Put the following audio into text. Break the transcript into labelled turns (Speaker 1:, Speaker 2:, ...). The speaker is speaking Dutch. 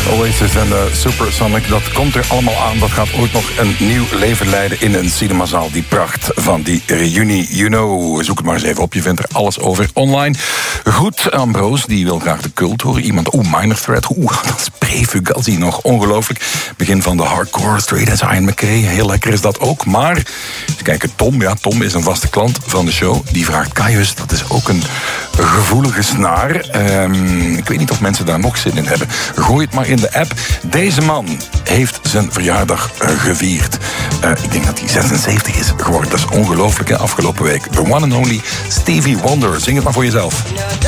Speaker 1: Oasis en Supersonic, dat komt er allemaal aan. Dat gaat ooit nog een nieuw leven leiden in een cinemazaal. Die pracht van die reunie, you know. Zoek het maar eens even op, je vindt er alles over online. Goed, Ambrose, die wil graag de cult horen. Iemand, Minor Threat, dat is pre-Fugazi nog, ongelooflijk. Begin van de hardcore, straight as Ian McKay. Heel lekker is dat ook, maar... Kijk, Tom is een vaste klant van de show. Die vraagt Caius, dat is ook een gevoelige snaar. Ik weet niet of mensen daar nog zin in hebben. Gooi het maar in de app. Deze man heeft zijn verjaardag gevierd. Ik denk dat hij 76 is geworden. Dat is ongelooflijk, hè? Afgelopen week. The one and only Stevie Wonder. Zing het maar voor jezelf.